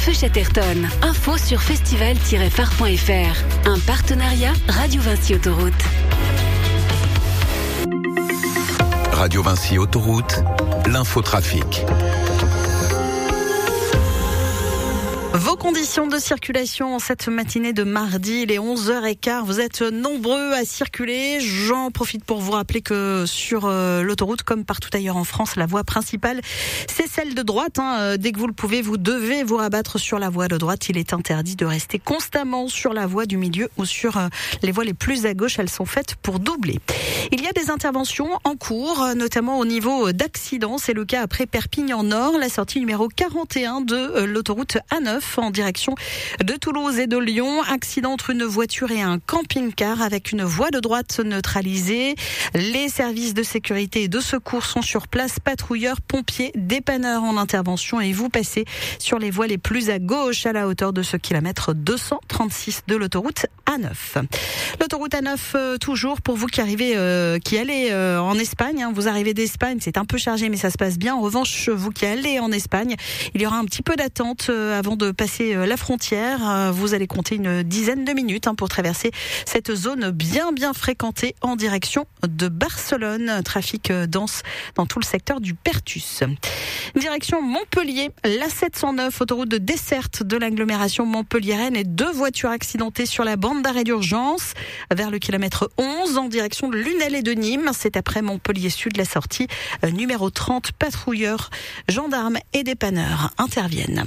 Feu Chatterton. Info sur festival-phare.fr. Un partenariat Radio Vinci Autoroute. Radio Vinci Autoroute, l'infotrafic. Vos conditions de circulation cette matinée de mardi, il est 11h15. Vous êtes nombreux à circuler. J'en profite pour vous rappeler que sur l'autoroute, comme partout ailleurs en France, la voie principale, c'est celle de droite. Dès que vous le pouvez, vous devez vous rabattre sur la voie de droite. Il est interdit de rester constamment sur la voie du milieu ou sur les voies les plus à gauche. Elles sont faites pour doubler. Il y a des interventions en cours, notamment au niveau d'accidents. C'est le cas après Perpignan Nord, la sortie numéro 41 de l'autoroute A9 en direction de Toulouse et de Lyon. Accident entre une voiture et un camping-car avec une voie de droite neutralisée. Les services de sécurité et de secours sont sur place. Patrouilleurs, pompiers, dépanneurs en intervention et vous passez sur les voies les plus à gauche à la hauteur de ce kilomètre 236 de l'autoroute A9. L'autoroute A9 toujours pour vous qui allez en Espagne. Vous arrivez d'Espagne, c'est un peu chargé mais ça se passe bien. En revanche, vous qui allez en Espagne, il y aura un petit peu d'attente avant de passer la frontière. Vous allez compter une dizaine de minutes pour traverser cette zone bien fréquentée en direction de Barcelone. Trafic dense dans tout le secteur du Pertus. Direction Montpellier, la 709, autoroute de desserte de l'agglomération montpelliéraine et 2 voitures accidentées sur la bande d'arrêt d'urgence vers le kilomètre 11 en direction de Lunel et de Nîmes. C'est après Montpellier Sud, la sortie numéro 30. Patrouilleurs, gendarmes et dépanneurs interviennent.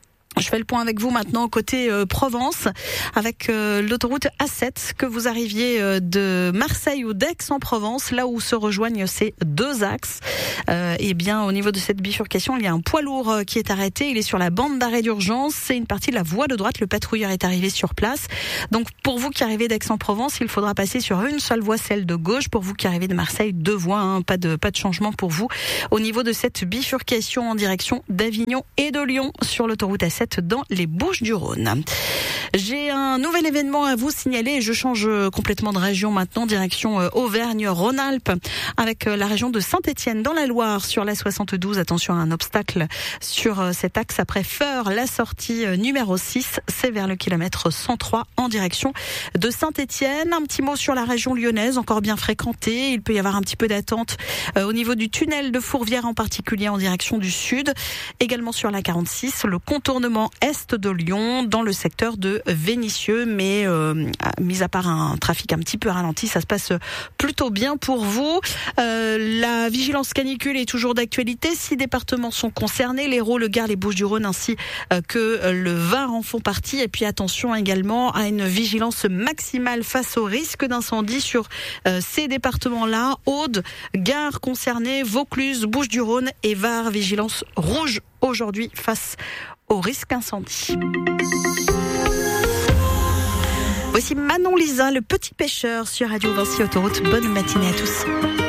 Je fais le point avec vous maintenant côté Provence avec l'autoroute A7, que vous arriviez de Marseille ou d'Aix-en-Provence, là où se rejoignent ces 2 axes. Et bien au niveau de cette bifurcation, il y a un poids lourd qui est arrêté. Il est sur la bande d'arrêt d'urgence. C'est une partie de la voie de droite. Le patrouilleur est arrivé sur place. Donc pour vous qui arrivez d'Aix-en-Provence, il faudra passer sur une seule voie, celle de gauche. Pour vous qui arrivez de Marseille, 2 voies. Pas de changement pour vous au niveau de cette bifurcation en direction d'Avignon et de Lyon sur l'autoroute A7 dans les Bouches-du-Rhône. J'ai un nouvel événement à vous signaler. Je change complètement de région maintenant, direction Auvergne-Rhône-Alpes, avec la région de Saint-Étienne dans la Loire sur la 72. Attention à un obstacle sur cet axe après Feur. La sortie numéro 6, c'est vers le kilomètre 103 en direction de Saint-Étienne. Un petit mot sur la région lyonnaise, encore bien fréquentée. Il peut y avoir un petit peu d'attente au niveau du tunnel de Fourvière, en particulier en direction du sud. Également sur la 46, le contournement est de Lyon, dans le secteur de Vénissieux, mais mis à part un trafic un petit peu ralenti, ça se passe plutôt bien pour vous. La vigilance canicule est toujours d'actualité. 6 départements sont concernés, l'Hérault, le Gard, les Bouches-du-Rhône ainsi que le Var en font partie. Et puis attention également à une vigilance maximale face au risque d'incendie sur ces départements-là. Aude, Gard concernés, Vaucluse, Bouches-du-Rhône et Var, vigilance rouge aujourd'hui face au risque incendie. Voici Manon Lisa, le petit pêcheur sur Radio Vinci Autoroute. Bonne matinée à tous.